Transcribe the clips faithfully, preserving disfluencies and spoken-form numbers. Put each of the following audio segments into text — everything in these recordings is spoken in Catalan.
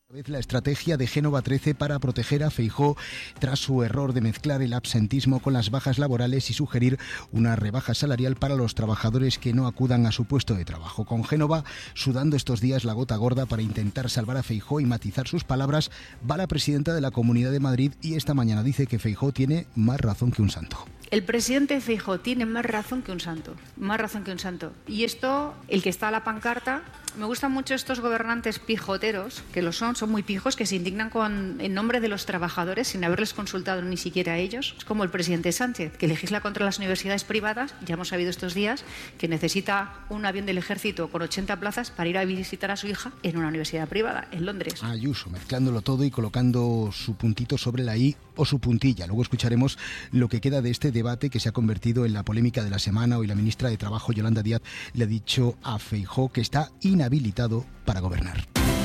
La estrategia de Génova trece para proteger a Feijóo tras su error de mezclar el absentismo con las bajas laborales y sugerir una rebaja salarial para los trabajadores que no acudan a su puesto de trabajo. Con Génova sudando estos días la gota gorda para intentar salvar a Feijóo y matizar sus palabras, va la presidenta de la Comunidad de Madrid y esta mañana dice que Feijóo tiene más razón que un santo. El presidente Feijóo tiene más razón que un santo, más razón que un santo. Y esto, el que está a la pancarta, me gustan mucho estos gobernantes pijoteros, que lo son, son muy pijos, que se indignan con, en nombre de los trabajadores sin haberles consultado ni siquiera a ellos. Es como el presidente Sánchez, que legisla contra las universidades privadas, ya hemos sabido estos días, que necesita un avión del ejército con ochenta plazas para ir a visitar a su hija en una universidad privada, en Londres. Ayuso, mezclándolo todo y colocando su puntito sobre la I o su puntilla. Luego escucharemos lo que queda de este debate que se ha convertido en la polémica de la semana. Hoy la ministra de Trabajo, Yolanda Díaz, le ha dicho a Feijóo que está inhabilitado para gobernar.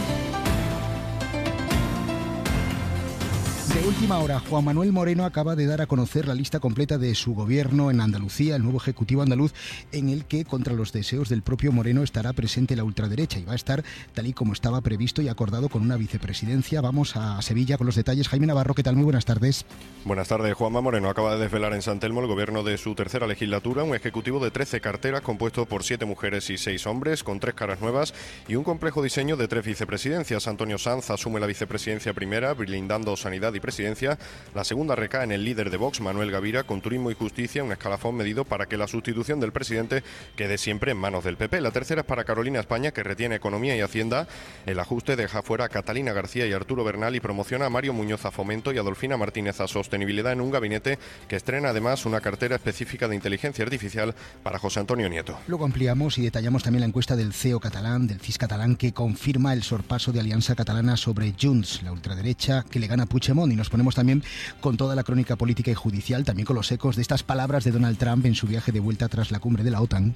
De última hora, Juan Manuel Moreno acaba de dar a conocer la lista completa de su gobierno en Andalucía, el nuevo ejecutivo andaluz, en el que, contra los deseos del propio Moreno, estará presente la ultraderecha y va a estar tal y como estaba previsto y acordado con una vicepresidencia. Vamos a Sevilla con los detalles. Jaime Navarro, ¿qué tal? Muy buenas tardes. Buenas tardes. Juanma Moreno acaba de desvelar en San Telmo el gobierno de su tercera legislatura, un ejecutivo de trece carteras compuesto por siete mujeres y seis hombres, con tres caras nuevas y un complejo diseño de tres vicepresidencias. Antonio Sanz asume la vicepresidencia primera, blindando sanidad y presidencia. La segunda recae en el líder de Vox, Manuel Gavira, con turismo y justicia, un escalafón medido para que la sustitución del presidente quede siempre en manos del P P. La tercera es para Carolina España, que retiene economía y hacienda. El ajuste deja fuera a Catalina García y Arturo Bernal y promociona a Mario Muñoz a Fomento y a Adolfina Martínez a Sostenibilidad, en un gabinete que estrena además una cartera específica de inteligencia artificial para José Antonio Nieto. Luego ampliamos y detallamos también la encuesta del C E O catalán, del C I S catalán, que confirma el sorpaso de Alianza Catalana sobre Junts, la ultraderecha que le gana a Puigdemont, y nos ponemos también con toda la crónica política y judicial, también con los ecos de estas palabras de Donald Trump en su viaje de vuelta tras la cumbre de la OTAN.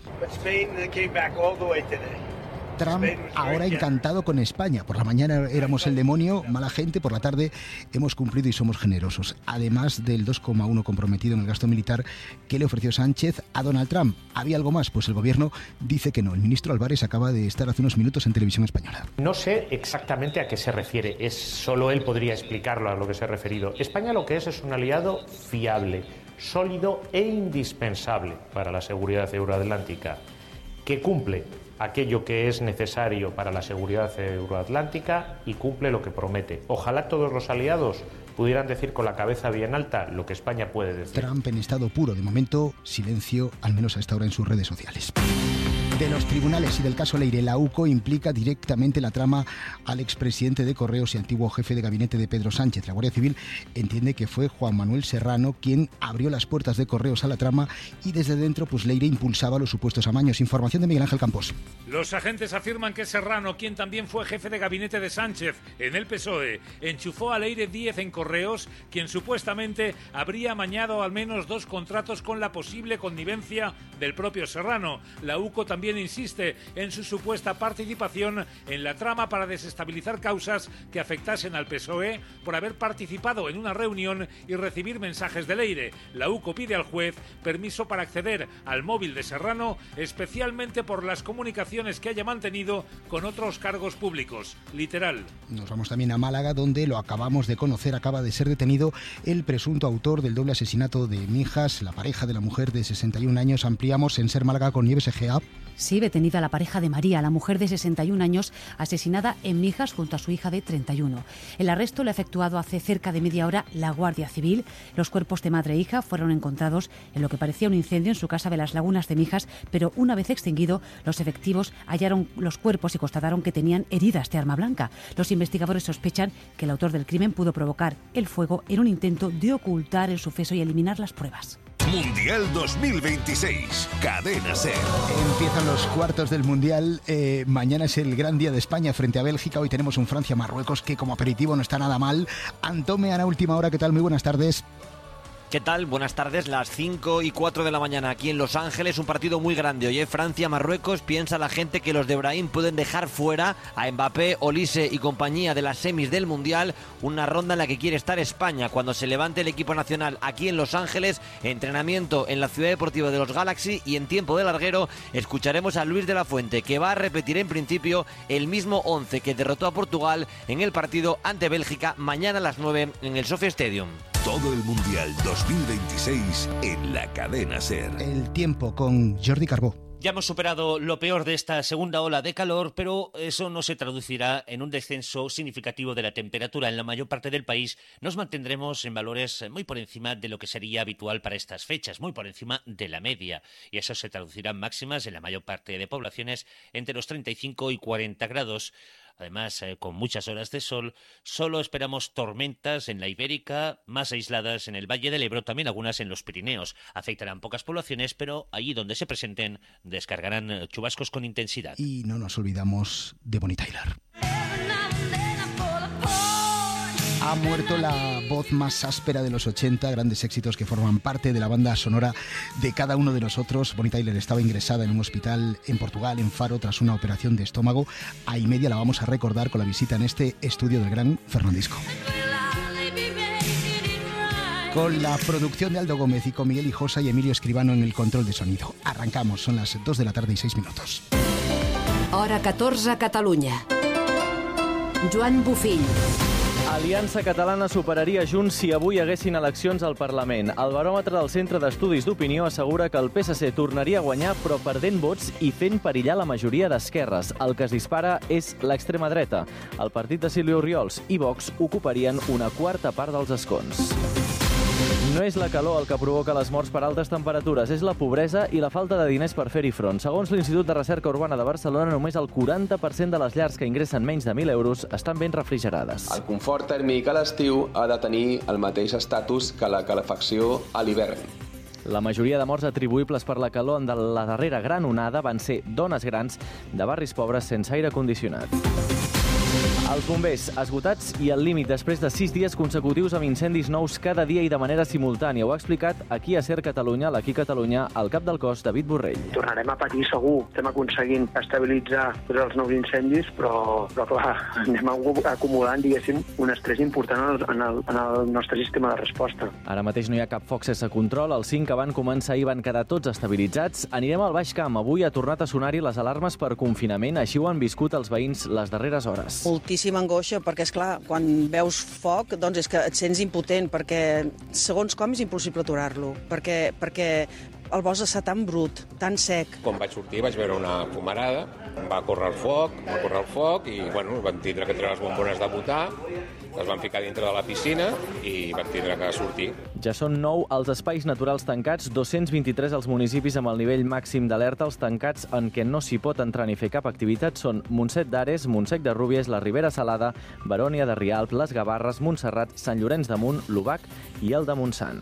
Trump ahora encantado con España. Por la mañana éramos el demonio, mala gente, por la tarde hemos cumplido y somos generosos. Además del dos coma uno comprometido en el gasto militar que le ofreció Sánchez a Donald Trump. ¿Había algo más? Pues el gobierno dice que no. El ministro Álvarez acaba de estar hace unos minutos en Televisión Española. No sé exactamente a qué se refiere, es solo él podría explicarlo a lo que se ha referido. España lo que es es un aliado fiable, sólido e indispensable para la seguridad euroatlántica, que cumple aquello que es necesario para la seguridad euroatlántica y cumple lo que promete. Ojalá todos los aliados pudieran decir con la cabeza bien alta lo que España puede decir. Trump en estado puro. De momento, silencio, al menos a esta hora en sus redes sociales. De los tribunales y del caso Leire, la U C O implica directamente la trama al expresidente de Correos y antiguo jefe de gabinete de Pedro Sánchez. La Guardia Civil entiende que fue Juan Manuel Serrano quien abrió las puertas de Correos a la trama y desde dentro pues Leire impulsaba los supuestos amaños. Información de Miguel Ángel Campos. Los agentes afirman que Serrano, quien también fue jefe de gabinete de Sánchez en el P S O E, enchufó a Leire Díez en Correos, quien supuestamente habría amañado al menos dos contratos con la posible connivencia del propio Serrano. La U C O también insiste en su supuesta participación en la trama para desestabilizar causas que afectasen al P S O E por haber participado en una reunión y recibir mensajes de Leire. La U C O pide al juez permiso para acceder al móvil de Serrano, especialmente por las comunicaciones que haya mantenido con otros cargos públicos. Literal. Nos vamos también a Málaga, donde lo acabamos de conocer, acaba de ser detenido el presunto autor del doble asesinato de Mijas, la pareja de la mujer de sesenta y un años. Ampliamos en Ser Málaga con Nieves Egea. Sí, detenida la pareja de María, la mujer de sesenta y un años, asesinada en Mijas junto a su hija de treinta y uno. El arresto lo ha efectuado hace cerca de media hora la Guardia Civil. Los cuerpos de madre e hija fueron encontrados en lo que parecía un incendio en su casa de las Lagunas de Mijas, pero una vez extinguido, los efectivos hallaron los cuerpos y constataron que tenían heridas de arma blanca. Los investigadores sospechan que el autor del crimen pudo provocar el fuego en un intento de ocultar el suceso y eliminar las pruebas. Mundial dos mil veintiséis, Cadena SER. Empiezan los cuartos del Mundial. Eh, mañana es el gran día de España frente a Bélgica. Hoy tenemos un Francia-Marruecos que como aperitivo no está nada mal. Antome, Ana, última hora, ¿qué tal? Muy buenas tardes. ¿Qué tal? Buenas tardes, las cinco y cuatro de la mañana aquí en Los Ángeles, un partido muy grande. Oye, Francia-Marruecos, piensa la gente que los de Brahim pueden dejar fuera a Mbappé, Olise y compañía de las semis del Mundial, una ronda en la que quiere estar España cuando se levante el equipo nacional aquí en Los Ángeles, entrenamiento en la Ciudad Deportiva de los Galaxy y en tiempo de larguero escucharemos a Luis de la Fuente, que va a repetir en principio el mismo once que derrotó a Portugal en el partido ante Bélgica mañana a las nueve en el Sophia Stadium. Todo el Mundial dos mil veintiséis en la cadena SER. El tiempo con Jordi Carbó. Ya hemos superado lo peor de esta segunda ola de calor, pero eso no se traducirá en un descenso significativo de la temperatura. En la mayor parte del país nos mantendremos en valores muy por encima de lo que sería habitual para estas fechas, muy por encima de la media. Y eso se traducirá en máximas en la mayor parte de poblaciones entre los treinta y cinco y cuarenta grados. Además, eh, con muchas horas de sol, solo esperamos tormentas en la Ibérica, más aisladas en el Valle del Ebro, también algunas en los Pirineos. Afectarán pocas poblaciones, pero allí donde se presenten, descargarán chubascos con intensidad. Y no nos olvidamos de Bonnie Tyler. Ha muerto la voz más áspera de los ochenta, grandes éxitos que forman parte de la banda sonora de cada uno de nosotros. Bonnie Tyler estaba ingresada en un hospital en Portugal, en Faro, tras una operación de estómago. A y media la vamos a recordar con la visita en este estudio del gran Fernandisco. Con la producción de Aldo Gómez y con Miguel Hijosa y Emilio Escribano en el control de sonido. Arrancamos, son las dos de la tarde y seis minutos. Hora catorze a Catalunya. Joan Bufill. Aliança Catalana superaria Junts si avui hi haguessin eleccions al Parlament. El baròmetre del Centre d'Estudis d'Opinió assegura que el P S C tornaria a guanyar, però perdent vots i fent perillar la majoria d'esquerres. El que es dispara és l'extrema dreta. El partit de Silvio Oriols i Vox ocuparien una quarta part dels escons. No és la calor el que provoca les morts per altes temperatures, és la pobresa i la falta de diners per fer-hi front. Segons l'Institut de Recerca Urbana de Barcelona, només el quaranta per cent de les llars que ingressen menys de mil euros estan ben refrigerades. El confort tèrmic a l'estiu ha de tenir el mateix estatus que la calefacció a l'hivern. La majoria de morts atribuïbles per la calor de la darrera gran onada van ser dones grans de barris pobres sense aire condicionat. Els bombers, esgotats i al límit després de sis dies consecutius amb incendis nous cada dia i de manera simultània. Ho ha explicat aquí a SER Catalunya, l'Aquí Catalunya, el cap del cos, David Borrell. Tornarem a patir segur. Estem aconseguint estabilitzar tots els nous incendis, però, però clar, anem acumulant, diguéssim, un estrès important en el, en el nostre sistema de resposta. Ara mateix no hi ha cap foc sense control. Els cinc que van començar ahir van quedar tots estabilitzats. Anirem al Baix Camp. Avui ha tornat a sonar-hi les alarmes per confinament. Així ho han viscut els veïns les darreres hores. Moltíssima angoixa, perquè, esclar, quan veus foc, doncs és que et sents impotent, perquè segons com és impossible aturar-lo, perquè, perquè el bosc està tan brut, tan sec. Quan vaig sortir vaig veure una fumarada, va córrer el foc, va córrer el foc i, bueno, van tindre que treure les bombones de botar, les van ficar dintre de la piscina i van tindre que sortir. Ja són nou els espais naturals tancats, dos-cents vint-i-tres els municipis amb el nivell màxim d'alerta. Els tancats en què no s'hi pot entrar ni fer cap activitat són Montsec d'Ares, Montsec de Rúbies, la Ribera Salada, Barònia de Rialp, les Gavarres, Montserrat, Sant Llorenç de Munt, l'Obac i el de Montsant.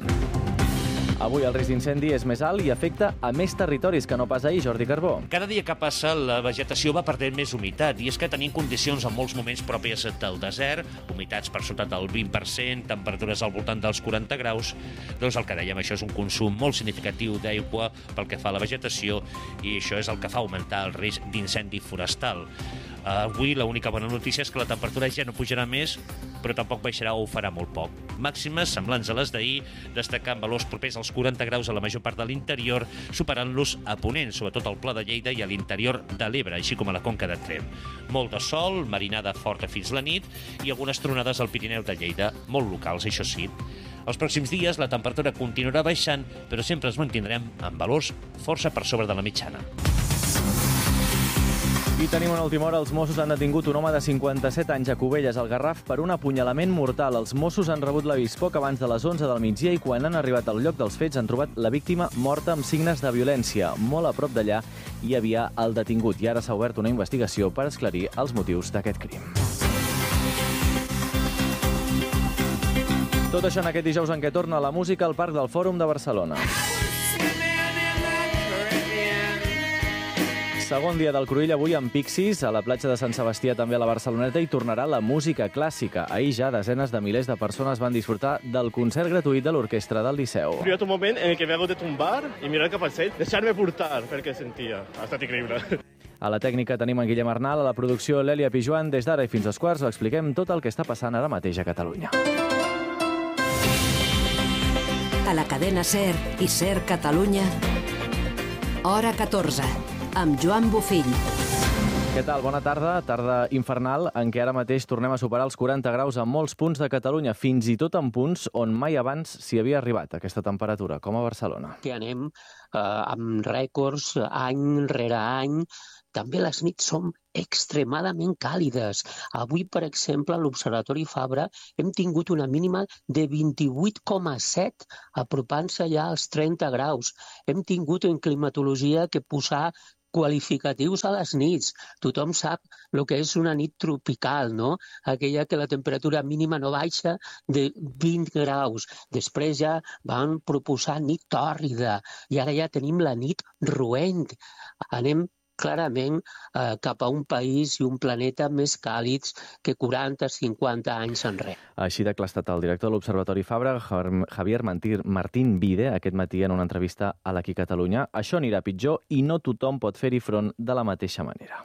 Avui el risc d'incendi és més alt i afecta a més territoris que no pas ahir, Jordi Carbó. Cada dia que passa, la vegetació va perdent més humitat, i és que tenim condicions en molts moments pròpies del desert, humitats per sota del vint per cent, temperatures al voltant dels quaranta graus, doncs el que dèiem, això és un consum molt significatiu d'aigua pel que fa a la vegetació, i això és el que fa augmentar el risc d'incendi forestal. Avui l'única bona notícia és que la temperatura ja no pujarà més, però tampoc baixarà o ho farà molt poc. Màximes semblants a les d'ahir, destacant valors propers als quaranta graus a la major part de l'interior, superant-los a Ponent, sobretot al Pla de Lleida i a l'interior de l'Ebre, així com a la Conca de Tremp. Molt de sol, marinada forta fins la nit i algunes tronades al Pirineu de Lleida, molt locals, això sí. Els pròxims dies la temperatura continuarà baixant, però sempre ens mantindrem amb valors força per sobre de la mitjana. I tenim una última hora. Els Mossos han detingut un home de cinquanta-set anys a Cubelles, al Garraf, per un apunyalament mortal. Els Mossos han rebut l'avís poc abans de les onze del migdia i quan han arribat al lloc dels fets han trobat la víctima morta amb signes de violència. Molt a prop d'allà hi havia el detingut i ara s'ha obert una investigació per esclarir els motius d'aquest crim. Tot això en aquest dijous en què torna la música al Parc del Fòrum de Barcelona. Segon dia del Cruïll avui amb Pixies, a la platja de Sant Sebastià, també a la Barceloneta, i tornarà la música clàssica. Ahir ja desenes de milers de persones van disfrutar del concert gratuït de l'orquestra del Liceu. Ha arribat un moment en què m'he hagut de tombar i mirar cap al cel, deixar-me portar perquè sentia. Ha estat increïble. A la tècnica tenim en Guillem Arnal, a la producció l'Èlia Pijuan. Des d'ara i fins als quarts ho expliquem tot el que està passant ara mateix a Catalunya. A la cadena SER i SER Catalunya, hora catorze, amb Joan Bofill. Què tal? Bona tarda. Tarda infernal en què ara mateix tornem a superar els quaranta graus a molts punts de Catalunya, fins i tot en punts on mai abans s'hi havia arribat aquesta temperatura, com a Barcelona. Que anem eh, amb rècords any rere any. També les nits són extremadament càlides. Avui, per exemple, a l'Observatori Fabra hem tingut una mínima de vint-i-vuit coma set, apropant-se ja als trenta graus. Hem tingut en climatologia que posar qualificatius a les nits. Tothom sap el que és una nit tropical, no? Aquella que la temperatura mínima no baixa de vint graus. Després ja van proposar nit tòrrida i ara ja tenim la nit roent. Anem clarament eh, cap a un país i un planeta més càlids que quaranta a cinquanta anys enrere. Així declarat el director de l'Observatori Fabra, Javier Martín Vide, aquest matí en una entrevista a l'Aquí Catalunya. Això anirà pitjor i no tothom pot fer-hi front de la mateixa manera.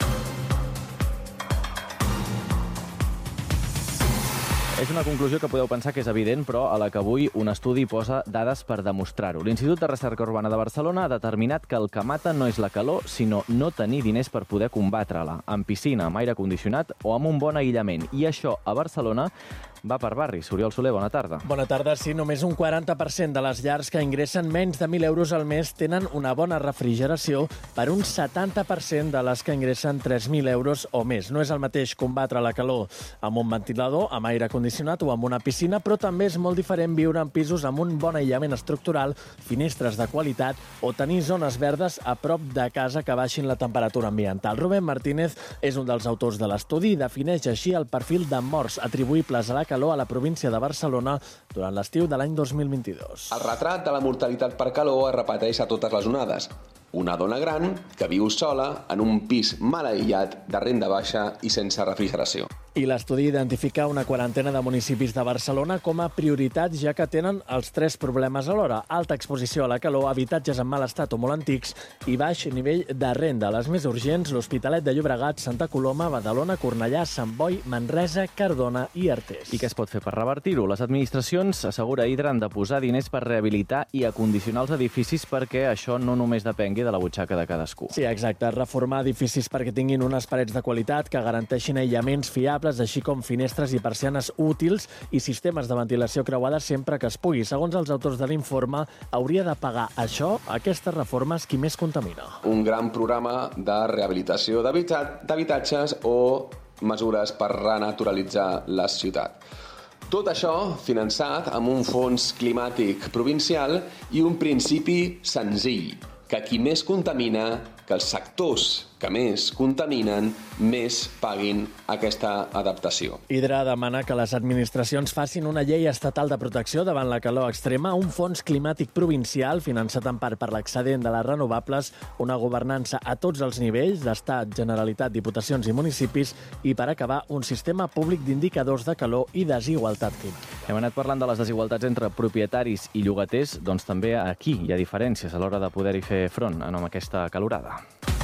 És una conclusió que podeu pensar que és evident, però a la que avui un estudi posa dades per demostrar-ho. L'Institut de Recerca Urbana de Barcelona ha determinat que el que mata no és la calor, sinó no tenir diners per poder combatre-la, amb piscina, amb aire condicionat o amb un bon aïllament. I això, a Barcelona, va per barris. Oriol Soler, bona tarda. Bona tarda. Sí, només un quaranta per cent de les llars que ingressen menys de mil euros al mes tenen una bona refrigeració, per un setanta per cent de les que ingressen tres mil euros o més. No és el mateix combatre la calor amb un ventilador, amb aire condicionat o amb una piscina, però també és molt diferent viure en pisos amb un bon aïllament estructural, finestres de qualitat o tenir zones verdes a prop de casa que baixin la temperatura ambiental. Rubén Martínez és un dels autors de l'estudi i defineix així el perfil de morts atribuïbles a la calor a la província de Barcelona durant l'estiu de l'any dos mil vint-i-dos. El retrat de la mortalitat per calor es repeteix a totes les onades. Una dona gran que viu sola en un pis mal aïllat, de renda baixa i sense refrigeració. I l'estudi identifica una quarantena de municipis de Barcelona com a prioritats, ja que tenen els tres problemes alhora: alta exposició a la calor, habitatges en mal estat o molt antics i baix nivell de renda. Les més urgents, l'Hospitalet de Llobregat, Santa Coloma, Badalona, Cornellà, Sant Boi, Manresa, Cardona i Artés. I què es pot fer per revertir-ho? Les administracions, assegura Hidra, han de posar diners per rehabilitar i acondicionar els edificis perquè això no només depengui de la butxaca de cadascú. Sí, exacte. Reformar edificis perquè tinguin unes parets de qualitat que garanteixin aïllaments fiables, així com finestres i persianes útils i sistemes de ventilació creuada sempre que es pugui. Segons els autors de l'informe, hauria de pagar això, aquestes reformes, qui més contamina. Un gran programa de rehabilitació d'habitatges o mesures per renaturalitzar la ciutat. Tot això finançat amb un fons climàtic provincial i un principi senzill, que qui més contamina, que els sectors que més contaminen, més paguin aquesta adaptació. Hidra demana que les administracions facin una llei estatal de protecció davant la calor extrema, un fons climàtic provincial finançat en part per l'excedent de les renovables, una governança a tots els nivells, d'Estat, Generalitat, Diputacions i municipis, i per acabar, un sistema públic d'indicadors de calor i desigualtat climàtica. Hem anat parlant de les desigualtats entre propietaris i llogaters, doncs també aquí hi ha diferències a l'hora de poder-hi fer front amb aquesta calorada.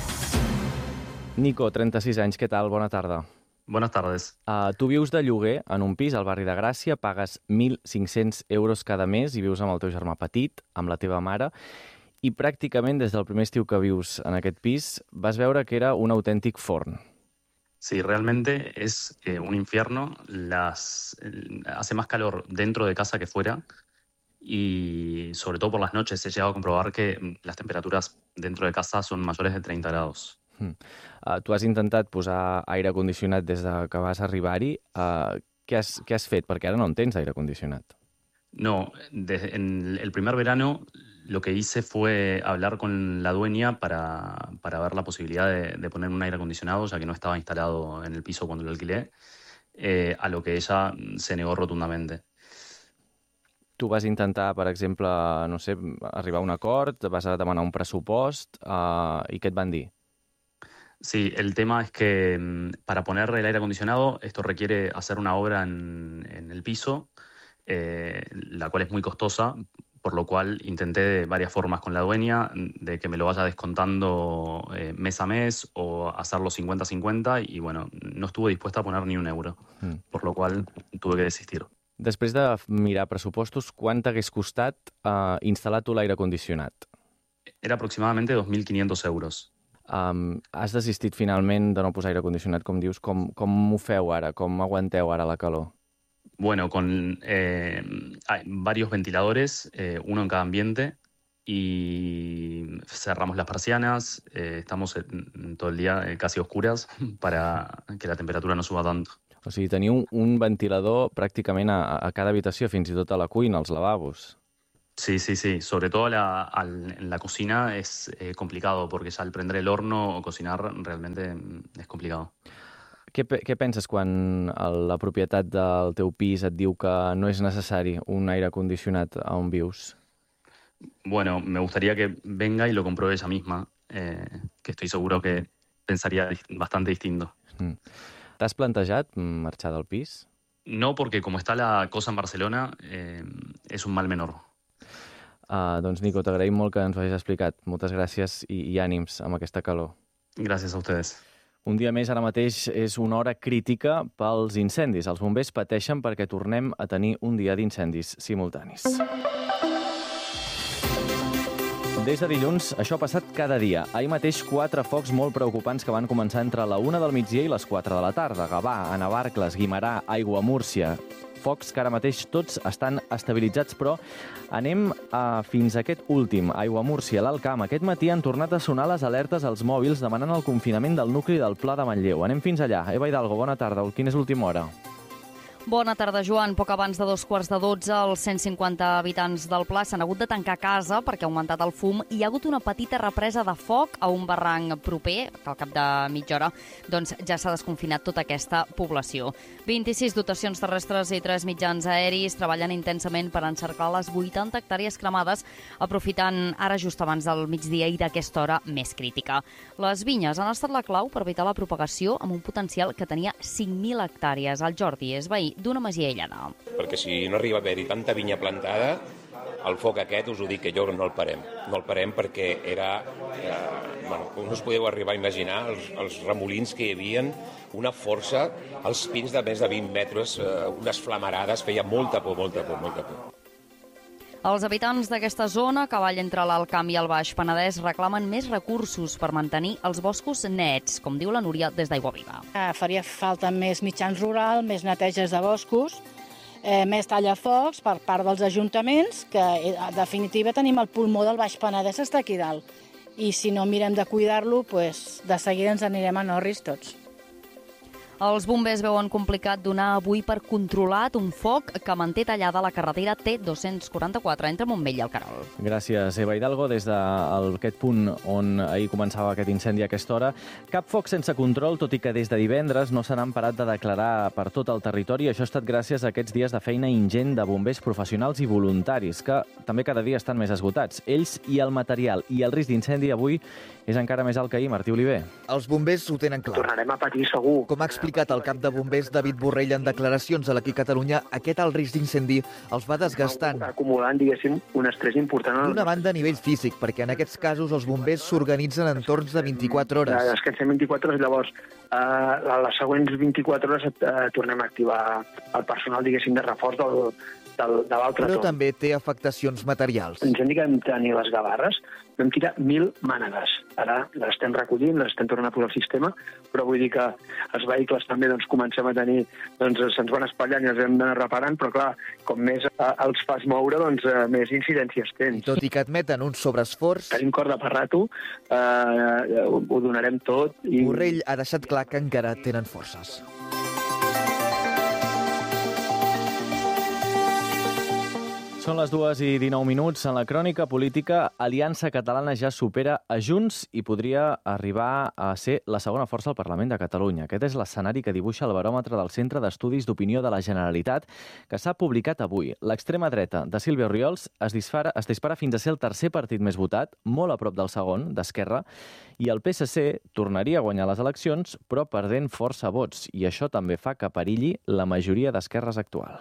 Nico, trenta-sis anys, què tal? Bona tarda. Buenas tardes. Uh, tu vius de lloguer en un pis al barri de Gràcia, pagues mil cinc-cents euros cada mes i vius amb el teu germà petit, amb la teva mare, i pràcticament des del primer estiu que vius en aquest pis vas veure que era un autèntic forn. Sí, realmente es eh, un infierno. Las, eh, hace más calor dentro de casa que fuera y sobre todo por las noches he llegado a comprobar que las temperaturas dentro de casa son mayores de treinta grados. Mm. Uh, tu has intentat posar aire condicionat des de que vas arribar-hi. Uh, què, has, què has fet? Perquè ara no en tens aire condicionat. No, de, en el primer verano lo que hice fue hablar con la dueña para, para ver la posibilidad de, de poner un aire acondicionado, ya que no estaba instalado en el piso cuando lo alquilé, eh, a lo que ella se negó rotundamente. Tu vas intentar, per exemple, no sé, arribar a un acord, vas a demanar un pressupost, uh, i què et van dir? Sí, el tema es que mm, para poner el aire acondicionado esto requiere hacer una obra en, en el piso, eh, la cual es muy costosa, por lo cual intenté de varias formas con la dueña, de que me lo vaya descontando eh, mes a mes o hacerlo cincuenta cincuenta, i bueno, no estuvo dispuesta a poner ni un euro, mm. por lo cual tuve que desistir. Després de mirar pressupostos, quant t'hagués costat uh, instal·lar tu l'aire condicionat? Era aproximadamente dos mil quinientos euros. Um, has desistit finalment de no posar aire condicionat, com dius. Com, com ho feu ara? Com aguanteu ara la calor? Bueno, con eh, hay varios ventiladores, eh, uno en cada ambiente, y cerramos las persianas, eh, estamos en, todo el día eh, casi oscuras para que la temperatura no suba tanto. O sigui, teniu un ventilador pràcticament a, a cada habitació, fins i tot a la cuina, als lavabos. Sí, sí, sí. Sobre todo la, al, en la cocina es eh, complicado, porque ya al prender el horno o cocinar realmente es complicado. Què, què penses quan la propietat del teu pis et diu que no és necessari un aire condicionat a on vius? Bueno, me gustaría que venga y lo compruebe ella misma, eh, que estoy seguro que pensaría bastante distinto. Mm. T'has plantejat marxar del pis? No, porque como está la cosa en Barcelona, eh, es un mal menor. Uh, doncs, Nico, t'agraïm molt que ens ho hagis explicat. Moltes gràcies i, i ànims amb aquesta calor. Gràcies a ustedes. Un dia més, ara mateix, és una hora crítica pels incendis. Els bombers pateixen perquè tornem a tenir un dia d'incendis simultanis. Des de dilluns, això ha passat cada dia. Ahir mateix, quatre focs molt preocupants que van començar entre la una del migdia i les quatre de la tarda. Gavà, a Navarcles, Guimerà, Aiguamúrcia. Focs que ara mateix tots estan estabilitzats, però anem a, fins a aquest últim, Aiguamúrcia, l'Alt Camp. Aquest matí han tornat a sonar les alertes als mòbils demanant el confinament del nucli del Pla de Manlleu. Anem fins allà. Eva Hidalgo, bona tarda. Quina és l'última hora? Bona tarda, Joan. Poc abans de dos quarts de dotze, els cent cinquanta habitants del Pla s'han hagut de tancar a casa perquè ha augmentat el fum i hi ha hagut una petita represa de foc a un barranc proper, que al cap de mitja hora doncs, ja s'ha desconfinat tota aquesta població. vint-i-sis dotacions terrestres i tres mitjans aeris treballen intensament per encerclar les vuitanta hectàrees cremades, aprofitant ara just abans del migdia i d'aquesta hora més crítica. Les vinyes han estat la clau per evitar la propagació amb un potencial que tenia cinc mil hectàrees. El Jordi és veí d'una masia aïllada. Perquè si no arriba a haver-hi tanta vinya plantada, el foc aquest, us ho dic que jo no el parem. No el parem perquè era... Eh, bueno, no us podeu arribar a imaginar els, els remolins que hi havia, una força, els pins de més de vint metres, eh, unes flamarades, feia molta por, molta por, molta por. Els habitants d'aquesta zona, que balla entre l'Alt Camp i el Baix Penedès, reclamen més recursos per mantenir els boscos nets, com diu la Núria des d'Aigua Viva. Eh, faria falta més mitjans rurals, més neteges de boscos, eh, més tallafocs per part dels ajuntaments, que en definitiva tenim el pulmó del Baix Penedès està aquí dalt. I si no mirem de cuidar-lo, pues, de seguida ens anirem a Norris tots. Els bombers veuen complicat donar avui per controlat un foc que manté tallada la carretera T dos-cents quaranta-quatre entre Montmell i el Querol. Gràcies, Eva Hidalgo. Des d'aquest punt on ahir començava aquest incendi a aquesta hora, cap foc sense control, tot i que des de divendres no se n'han parat de declarar per tot el territori. Això ha estat gràcies a aquests dies de feina ingent de bombers professionals i voluntaris, que també cada dia estan més esgotats. Ells i el material i el risc d'incendi avui és encara més alt que ahir. Martí Oliver. Els bombers ho tenen clar. Tornarem a patir segur. Com ha explicat el cap de bombers David Borrell en declaracions a l'Aquí Catalunya, aquest alt risc d'incendi els va desgastant. Acumulant, diguéssim, un estrès important. D'una banda a nivell físic, perquè en aquests casos els bombers s'organitzen en torns de vint-i-quatre hores. Descansem vint-i-quatre hores, llavors a les següents vint-i-quatre hores tornem a activar el personal, diguéssim, de reforç del de l'altre Però torn. també té afectacions materials. L'incendi que vam tenir a les Gavarres, vam tirar mil mànegues. Ara les estem recollint, les estem tornant a posar al sistema, però vull dir que els vehicles també doncs, comencem a tenir, doncs se'ns van espatllant i els hem d'anar reparant, però clar, com més eh, els fas moure, doncs eh, més incidències tens. Tot i que admeten un sobreesforç... Tenim cor de parrato, eh, ho, ho donarem tot. I... Borrell ha deixat clar que encara tenen forces. Són les dues i dinou minuts. En la crònica política, Aliança Catalana ja supera a Junts i podria arribar a ser la segona força al Parlament de Catalunya. Aquest és l'escenari que dibuixa el baròmetre del Centre d'Estudis d'Opinió de la Generalitat, que s'ha publicat avui. L'extrema dreta de Sílvia Oriols es dispara, es dispara fins a ser el tercer partit més votat, molt a prop del segon, d'Esquerra, i el P S C tornaria a guanyar les eleccions, però perdent força vots, i això també fa que perilli la majoria d'esquerres actual.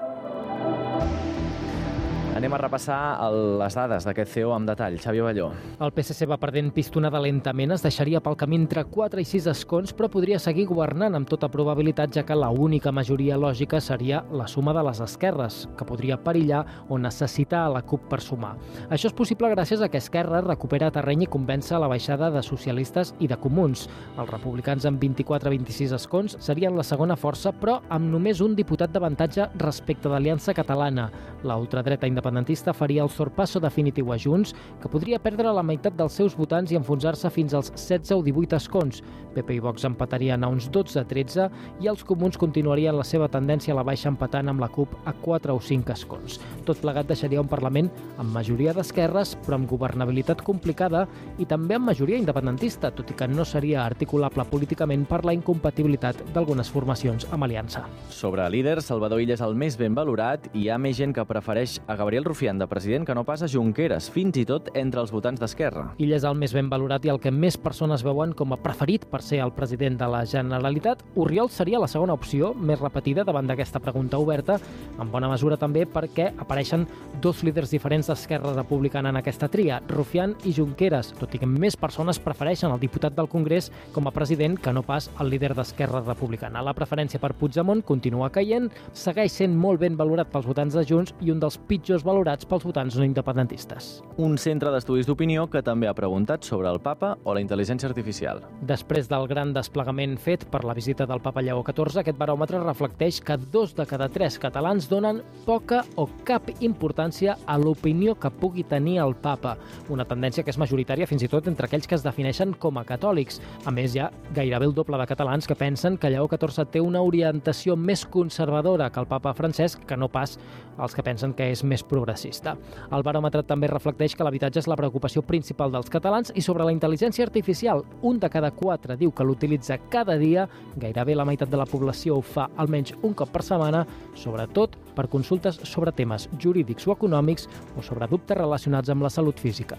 Anem a repassar les dades d'aquest C E O amb detall. Xavi Balló. El P S C va perdent pistonada lentament, es deixaria pel camí entre quatre i sis escons, però podria seguir governant amb tota probabilitat, ja que l'única majoria lògica seria la suma de les esquerres, que podria perillar o necessitar a la CUP per sumar. Això és possible gràcies a que Esquerra recupera terreny i convença la baixada de socialistes i de comuns. Els republicans amb vint-i-quatre a vint-i-sis escons serien la segona força, però amb només un diputat d'avantatge respecte d'Aliança Catalana. La ultradreta independentista faria el sorpasso definitiu a Junts, que podria perdre la meitat dels seus votants i enfonsar-se fins als setze o divuit escons. P P i Vox empatarien a uns dotze a tretze i els comuns continuarien la seva tendència a la baixa empatant amb la CUP a quatre o cinc escons. Tot plegat deixaria un Parlament amb majoria d'esquerres, però amb governabilitat complicada i també amb majoria independentista, tot i que no seria articulable políticament per la incompatibilitat d'algunes formacions amb aliança. Sobre líders, Salvador Illa és el més ben valorat i hi ha més gent que prefereix a Gabriel Rufián de president que no pas a Junqueras, fins i tot entre els votants d'Esquerra. Illa és el més ben valorat i el que més persones veuen com a preferit per ser el president de la Generalitat. Oriol seria la segona opció, més repetida davant d'aquesta pregunta oberta, en bona mesura també perquè apareixen dos líders diferents d'Esquerra Republicana en aquesta tria, Rufián i Junqueras, tot i que més persones prefereixen el diputat del Congrés com a president que no pas el líder d'Esquerra Republicana. La preferència per Puigdemont continua caient, segueix sent molt ben valorat pels votants de Junts i un dels pitjors valorats pels votants no independentistes. Un centre d'estudis d'opinió que també ha preguntat sobre el papa o la intel·ligència artificial. Després del gran desplegament fet per la visita del papa Lleó catorze, aquest baròmetre reflecteix que dos de cada tres catalans donen poca o cap importància a l'opinió que pugui tenir el papa, una tendència que és majoritària fins i tot entre aquells que es defineixen com a catòlics. A més, hi ha gairebé el doble de catalans que pensen que Lleó catorze té una orientació més conservadora que el papa Francesc, que no pas els que pensen que és més progressista. El baròmetre també reflecteix que l'habitatge és la preocupació principal dels catalans i sobre la intel·ligència artificial, un de cada quatre diu que l'utilitza cada dia, gairebé la meitat de la població ho fa almenys un cop per setmana, sobretot per consultes sobre temes jurídics o econòmics o sobre dubtes relacionats amb la salut física.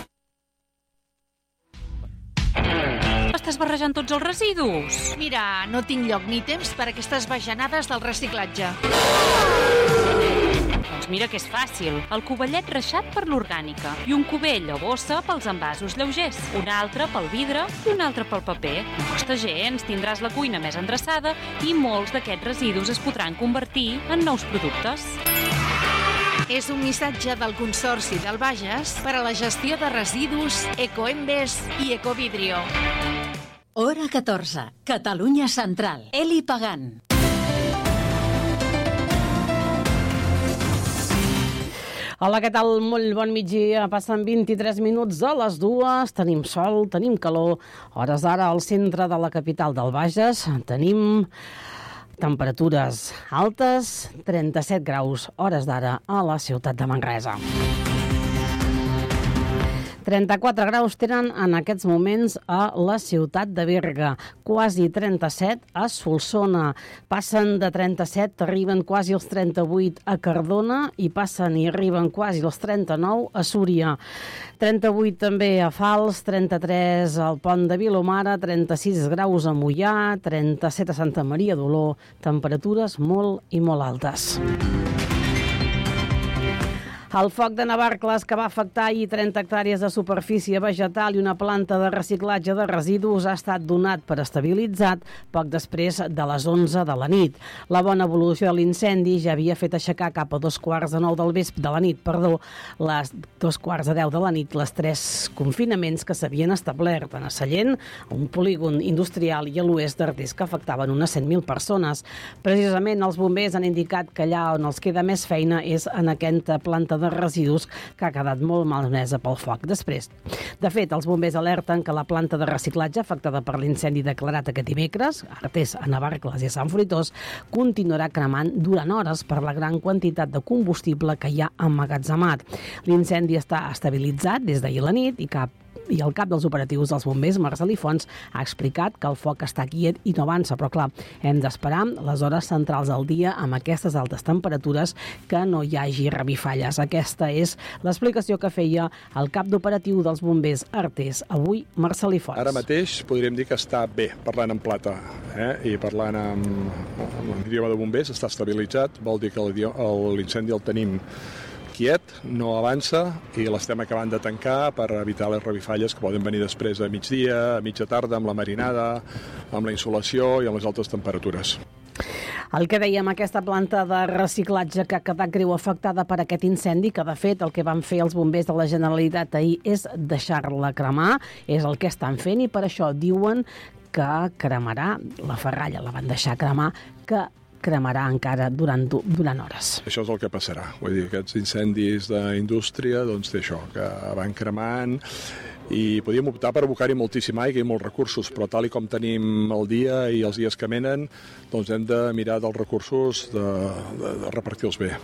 Estàs barrejant tots els residus? Mira, no tinc lloc ni temps per a aquestes bajanades del reciclatge. Doncs mira que és fàcil. El covellet reixat per l'orgànica i un cubell o bossa pels envasos lleugers, un altre pel vidre i un altre pel paper. No costa gens, tindràs la cuina més endreçada i molts d'aquests residus es podran convertir en nous productes. És un missatge del Consorci del Bages per a la gestió de residus Ecoembes i Ecovidrio. Hora catorze, Catalunya Central. Eli Pagant. Hola, què tal? Molt bon migdia. Passen vint-i-tres minuts de les dues. Tenim sol, tenim calor. Hores d'ara al centre de la capital del Bages tenim temperatures altes, trenta-set graus, hores d'ara a la ciutat de Manresa. trenta-quatre graus tenen en aquests moments a la ciutat de Berga, quasi trenta-set a Solsona. Passen de trenta-set, arriben quasi els trenta-vuit a Cardona i passen i arriben quasi els trenta-nou a Súria. trenta-vuit també a Fals, trenta-tres al Pont de Vilomara, trenta-sis graus a Moià, trenta-set a Santa Maria d'Oló, temperatures molt i molt altes. El foc de Navarcles, que va afectar ahir trenta hectàrees de superfície vegetal i una planta de reciclatge de residus, ha estat donat per estabilitzat poc després de les onze de la nit. La bona evolució de l'incendi ja havia fet aixecar cap a dos quarts de nou del vespre de la nit, perdó, les dos quarts de deu de la nit, les tres confinaments que s'havien establert en a Sallent, un polígon industrial, i a l'oest d'Artés, que afectaven unes cent mil persones. Precisament els bombers han indicat que allà on els queda més feina és en aquesta planta de de residus que ha quedat molt malmesa pel foc després. De fet, els bombers alerten que la planta de reciclatge afectada per l'incendi declarat aquest dimecres, Artés, a Navarcles i a Sant Fruitós, continuarà cremant durant hores per la gran quantitat de combustible que hi ha emmagatzemat. L'incendi està estabilitzat des d'ahir a la nit i cap i el cap dels operatius dels bombers, Marcelí Fons, ha explicat que el foc està quiet i no avança, però clar, hem d'esperar les hores centrals del dia amb aquestes altes temperatures que no hi hagi revifalles. Aquesta és l'explicació que feia el cap d'operatiu dels bombers Artés, avui Marcelí Fons. Ara mateix podríem dir que està bé, parlant en plata, eh? I parlant en, en l'idioma de bombers, està estabilitzat, vol dir que l'incendi el tenim quiet, no avança i l'estem acabant de tancar per evitar les revifalles que poden venir després a migdia, a mitja tarda, amb la marinada, amb la insolació i amb les altes temperatures. El que dèiem, aquesta planta de reciclatge que ha quedat greu afectada per aquest incendi, que de fet el que van fer els bombers de la Generalitat ahir és deixar-la cremar, és el que estan fent i per això diuen que cremarà la ferralla, la van deixar cremar, que cremarà encara durant, durant hores. Això és el que passarà. Vull dir, aquests incendis d'indústria, doncs té això, que van cremant i podíem optar per abocar-hi moltíssima aigua i molts recursos, però tal i com tenim el dia i els dies que menen, doncs hem de mirar dels recursos de, de, de repartir-los bé.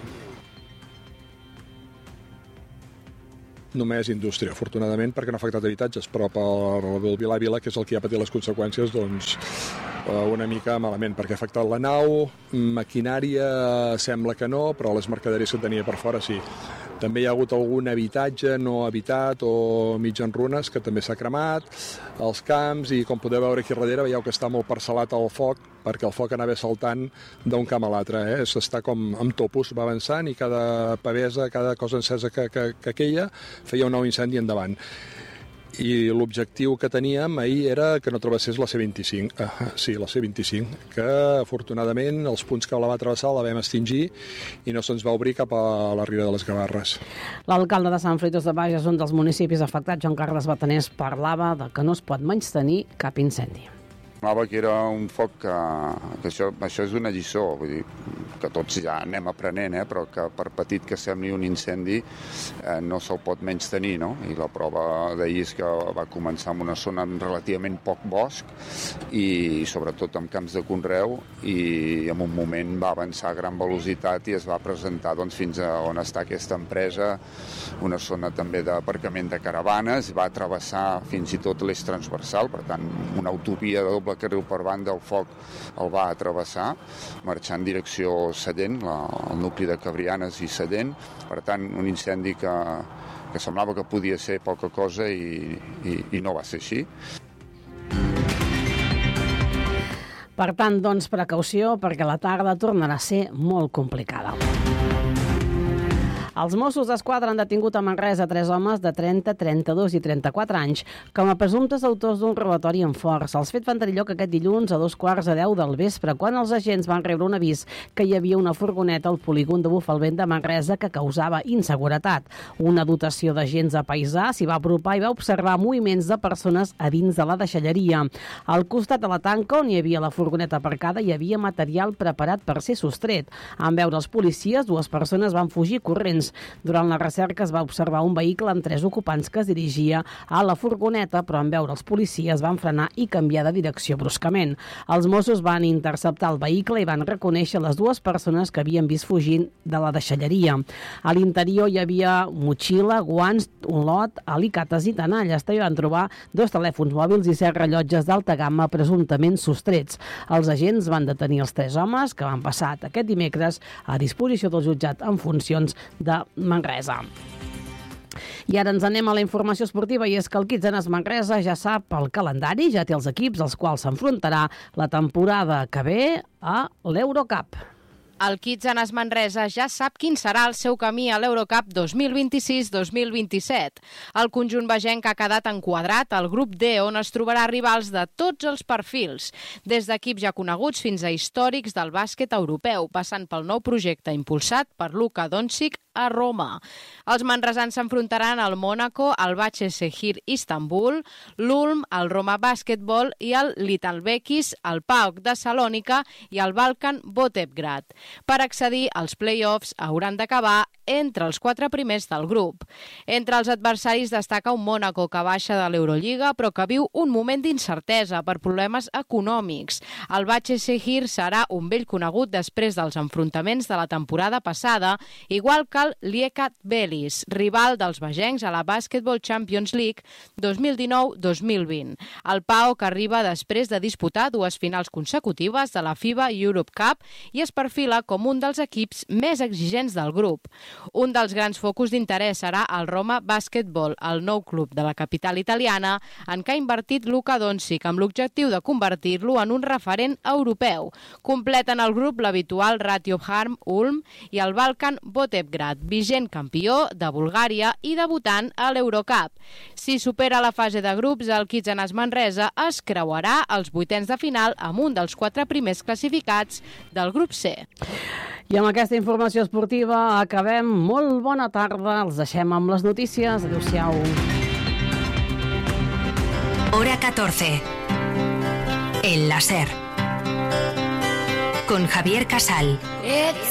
Només indústria, afortunadament, perquè no ha afectat habitatges, però per el Vilar Vila, que és el que ha patit les conseqüències, doncs una mica malament, perquè ha afectat la nau, maquinària sembla que no, però les mercaderies que tenia per fora sí. També hi ha hagut algun habitatge no habitat o mig en runes que també s'ha cremat, els camps, i com podeu veure aquí darrere veieu que està molt parcel·lat el foc, perquè el foc anava saltant d'un camp a l'altre, eh? Està com amb topos, va avançant i cada pavesa, cada cosa encesa que, que, que queia feia un nou incendi endavant. I l'objectiu que teníem ahir era que no travessés la C vint-i-cinc, ah, sí, la C vint-i-cinc, que afortunadament els punts que la va travessar la vam extingir i no se'ns va obrir cap a la Riera de les Gavarres. L'alcalde de Sant Fruitós de Bages, un dels municipis afectats, Joan Carles Bataners, parlava de que no es pot menystenir cap incendi. Semblava que era un foc que, que això, això és una lliçó, vull dir, que tots ja anem aprenent, eh? Però que per petit que sembli un incendi eh, no se'l pot menys tenir, no? I la prova d'ahir és que va començar en una zona amb relativament poc bosc i sobretot amb camps de conreu, i en un moment va avançar a gran velocitat i es va presentar doncs, fins a on està aquesta empresa, una zona també d'aparcament de caravanes, va travessar fins i tot l'eix transversal, per tant una utopia de doble carril per banda, el foc el va travessar, marxant en direcció Sallent, la, el nucli de Cabrianes i Sallent. Per tant, un incendi que, que semblava que podia ser poca cosa i, i, i no va ser així. Per tant, doncs, precaució, perquè la tarda tornarà a ser molt complicada. Els Mossos d'Esquadra han detingut a Manresa tres homes de trenta, trenta-dos i trenta-quatre anys com a presumptes autors d'un robatori amb força. Els fets van tenir lloc aquest dilluns a dos quarts de deu del vespre, quan els agents van rebre un avís que hi havia una furgoneta al polígon de Bufalvent de Manresa que causava inseguretat. Una dotació d'agents de paisà s'hi va apropar i va observar moviments de persones a dins de la deixalleria. Al costat de la tanca, on hi havia la furgoneta aparcada, hi havia material preparat per ser sostret. En veure els policies, dues persones van fugir corrents. Durant la recerca es va observar un vehicle amb tres ocupants que es dirigia a la furgoneta, però en veure els policies van frenar i canviar de direcció bruscament. Els Mossos van interceptar el vehicle i van reconèixer les dues persones que havien vist fugint de la deixalleria. A l'interior hi havia motxilla, guants, un lot, alicates i tenalles. També van trobar dos telèfons mòbils i set rellotges d'alta gamma presumptament sostrets. Els agents van detenir els tres homes que van passar aquest dimecres a disposició del jutjat en funcions de Manresa. I ara ens anem a la informació esportiva, i és que el Kitsanes Manresa ja sap el calendari, ja té els equips als quals s'enfrontarà la temporada que ve a l'Eurocup. El Kitsanes Manresa ja sap quin serà el seu camí a l'Eurocup dos mil vint-i-sis dos mil vint-i-set. El conjunt bagenc ha quedat enquadrat al grup D, on es trobarà rivals de tots els perfils, des d'equips ja coneguts fins a històrics del bàsquet europeu, passant pel nou projecte impulsat per Luka Doncic a Roma. Els manresans s'enfrontaran al Mónaco, al Başakşehir Istanbul, l'Ulm, el Roma Basketball i el Litalbekis, el PAOK de Salònica i el Balkan Botevgrad. Per accedir als play-offs hauran d'acabar entre els quatre primers del grup. Entre els adversaris destaca un Mónaco que baixa de l'Eurolliga però que viu un moment d'incertesa per problemes econòmics. El Başakşehir serà un vell conegut després dels enfrontaments de la temporada passada, igual que el Lieka Tbilisi, rival dels bagencs a la Basketball Champions League dos mil dinou dos mil vint. El PAOK arriba després de disputar dues finals consecutives de la FIBA Europe Cup i es perfila com un dels equips més exigents del grup. Un dels grans focus d'interès serà el Roma Basketball, el nou club de la capital italiana, en què ha invertit Luka Doncic amb l'objectiu de convertir-lo en un referent europeu. Completen el grup l'habitual Ratio Harm Ulm i el Balkan Botevgrad, vigent campió de Bulgària i debutant a l'Eurocup. Si supera la fase de grups, el Kitsanas Manresa es creuarà als vuitens de final amb un dels quatre primers classificats del grup C. I amb aquesta informació esportiva acabem. Molt bona tarda. Els deixem amb les notícies. Adéu-siau. Hora catorce. El láser. Con Javier Casal.